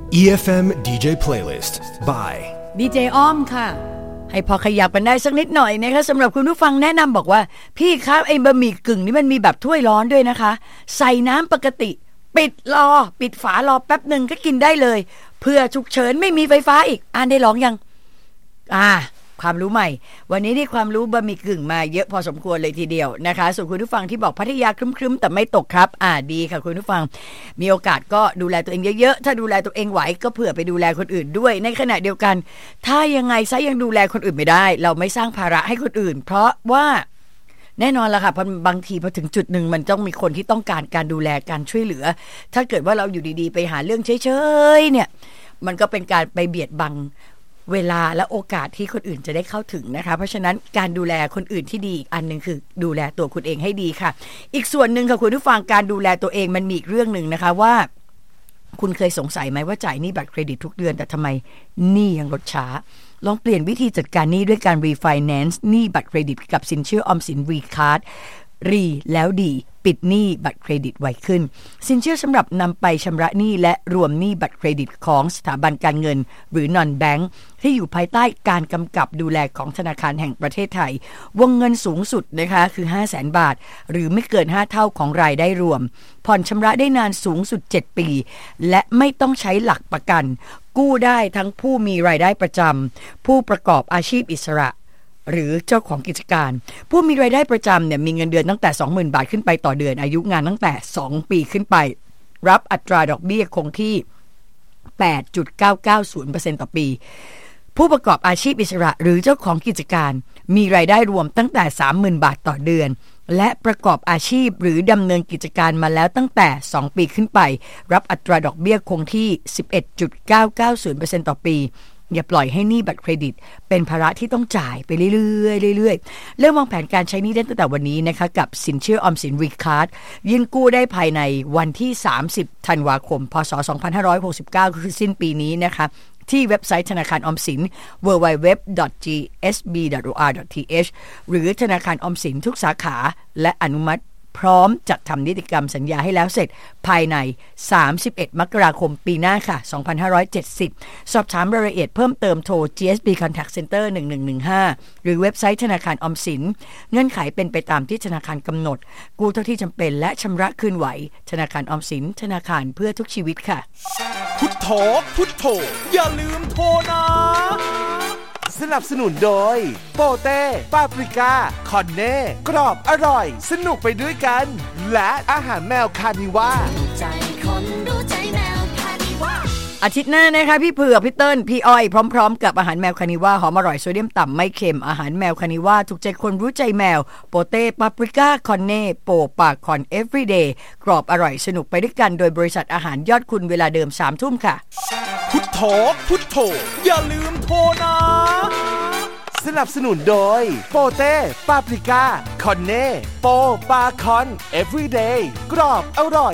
EFM DJ Playlist by ดีเจอ้อมค่ะให้พอขยับกันได้สักนิดหน่อยนะคะสำหรับคุณผู้ฟังแนะนำบอกว่าพี่ครับไอ้บะหมี่กึ่งนี่มันมีแบบถ้วยร้อนด้วยนะคะใส่น้ำปกติปิดฝารอแป๊บหนึ่งก็กินได้เลยเพื่อฉุกเฉินไม่มีไฟฟ้าอีกได้ร้องยังความรู้ใหม่วันนี้ได้ความรู้บะหมี่กึ่งมาเยอะพอสมควรเลยทีเดียวนะคะส่วนคุณผู้ฟังที่บอกพัทยาครึ้มๆแต่ไม่ตกครับดีค่ะคุณผู้ฟังมีโอกาสก็ดูแลตัวเองเยอะๆถ้าดูแลตัวเองไหวก็เผื่อไปดูแลคนอื่นด้วยในขณะเดียวกันถ้ายังไงซะยังดูแลคนอื่นไม่ได้เราไม่สร้างภาระให้คนอื่นเพราะว่าแน่นอนละค่ะบางทีพอถึงจุดหนึ่งมันต้องมีคนที่ต้องการการดูแลการช่วยเหลือถ้าเกิดว่าเราอยู่ดีๆไปหาเรื่องเฉยๆเนี่ยมันก็เป็นการไปเบียดบังเวลาและโอกาสที่คนอื่นจะได้เข้าถึงนะคะเพราะฉะนั้นการดูแลคนอื่นที่ดีอีกอันนึงคือดูแลตัวคุณเองให้ดีค่ะอีกส่วนหนึ่งค่ะคุณผู้ฟังการดูแลตัวเองมันมีอีกเรื่องหนึ่งนะคะว่าคุณเคยสงสัยไหมว่าจ่ายหนี้บัตรเครดิตทุกเดือนแต่ทำไมหนี้ยังลดช้าลองเปลี่ยนวิธีจัดการหนี้ด้วยการ refinance หนี้บัตรเครดิตกับสินเชื่อออมสิน V-Card แล้วดีปิดหนี้บัตรเครดิตไวขึ้นสินเชื่อสำหรับนำไปชำระหนี้และรวมหนี้บัตรเครดิตของสถาบันการเงินหรือ Non-Bank ที่อยู่ภายใต้การกำกับดูแลของธนาคารแห่งประเทศไทยวงเงินสูงสุดนะคะคือ 500,000 บาทหรือไม่เกิน5เท่าของรายได้รวมผ่อนชำระได้นานสูงสุด7ปีและไม่ต้องใช้หลักประกันกู้ได้ทั้งผู้มีรายได้ประจำผู้ประกอบอาชีพอิสระหรือเจ้าของกิจการผู้มีรายได้ประจำเนี่ยมีเงินเดือนตั้งแต่ 20,000 บาทขึ้นไปต่อเดือนอายุงานตั้งแต่2ปีขึ้นไปรับอัตราดอกเบี้ยคงที่ 8.990% ต่อปีผู้ประกอบอาชีพอิสระหรือเจ้าของกิจการมีรายได้รวมตั้งแต่ 30,000 บาทต่อเดือนและประกอบอาชีพหรือดำเนินกิจการมาแล้วตั้งแต่2ปีขึ้นไปรับอัตราดอกเบี้ยคงที่ 11.990% ต่อปีอย่าปล่อยให้หนี้บัตรเครดิตเป็นภาระที่ต้องจ่ายไปเรื่อยๆเริ่มวางแผนการใช้หนี้ได้ตั้งแต่วันนี้นะคะกับสินเชื่อออมสิน V-Card ยื่นกู้ได้ภายในวันที่30ธันวาคมพศ2569คือสิ้นปีนี้นะคะที่เว็บไซต์ธนาคารออมสิน www.gsb.or.th หรือธนาคารออมสินทุกสาขาและอนุมัติพร้อมจัดทำนิติกรรมสัญญาให้แล้วเสร็จภายใน31มกราคมปีหน้าค่ะ2570สอบถามรายละเอียดเพิ่มเติมโทร GSB Contact Center 1115หรือเว็บไซต์ธนาคารออมสินเงื่อนไขเป็นไปตามที่ธนาคารกำหนดกู้เท่าที่จำเป็นและชำระคืนไหวธนาคารออมสินธนาคารเพื่อทุกชีวิตค่ะพุทโธพุทโธอย่าลืมโทรนะสนับสนุนโดยโปเต้ปาปริก้าคอนเน่กรอบอร่อยสนุกไปด้วยกันและอาหารแมวคานิว่าใจคนรู้ใจแมวคานิว่าอาทิตย์หน้านะคะพี่เผือกพี่เติ้ลพี่อ้อยพร้อมๆกับอาหารแมวคานิว่าหอมอร่อยโซเดียมต่ำไม่เค็มอาหารแมวคานิว่าถูกใจคนรู้ใจแมวโปเต้ปาปริก้าคอนเน่โปปากคอน everyday กรอบอร่อยสนุกไปด้วยกันโดยบริษัทอาหารยอดคุณเวลาเดิม 3 ทุ่มค่ะพุทโธพุทโธอย่าลืมโทรนะสนับสนุนโดยโปเต้ปาปริก้าคอนเน่โปปาคอน everyday กรอบอร่อย